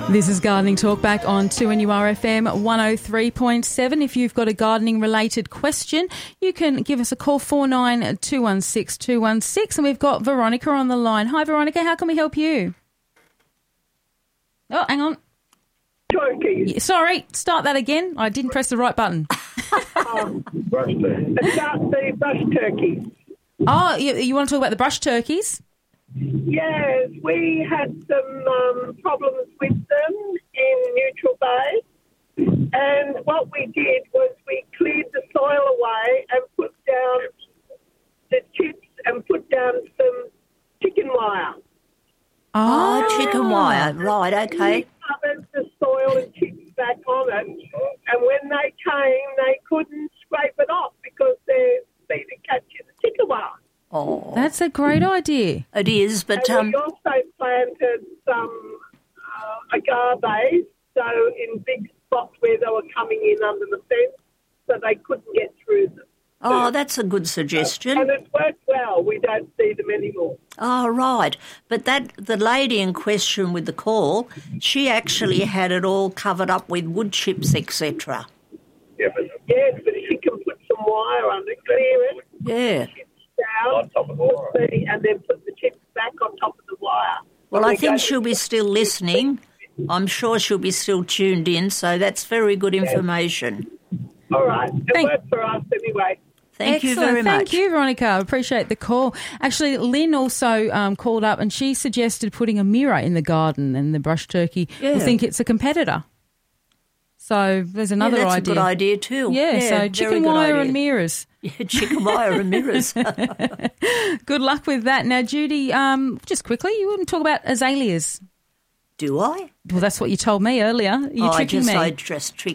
This is Gardening Talk back on 2NURFM 103.7. If you've got a gardening-related question, you can give us a call, 49216216. 216, and we've got Veronica on the line. Hi, Veronica. How can we help you? Oh, hang on. Turkeys. Sorry, start that again. I didn't press the right button. Brush the brush turkeys. Oh, you want to talk about the brush turkeys? Yes, we had some problems with them in Neutral Bay, and what we did was we cleared the soil away and put down the chips and put down some chicken wire. Oh, chicken wire, right, okay. We covered the soil and chips back on it, and when they came, they couldn't scrape it off because they're feet catching the chicken wire. Oh, That's a great idea. it is, but And we also planted some agaves, so in big spots where they were coming in under the fence, so they couldn't get through them. oh, that's a good suggestion. And it worked well. We don't see them anymore. Oh, right. But the lady in question with the call, she actually had it all covered up with wood chips, etc. Yes, but if you can put some wire under, clear it, Yeah. chips down, and then put the chips back on top of the wire. Well, I think she'll be still listening. I'm sure she'll be still tuned in, so that's very good information. All right. It worked for us anyway. Thank you very much. Thank you, Veronica. I appreciate the call. Actually, Lynn also called up and she suggested putting a mirror in the garden, and the brush turkey will think it's a competitor. So there's another that's idea. a good idea too. Yeah, so very chicken good wire idea. and mirrors. Yeah, chicken wire and mirrors. Good luck with that. Now, Judy, just quickly, you wouldn't talk about azaleas. Do I? Well, that's what you told me earlier. You're tricking me. I just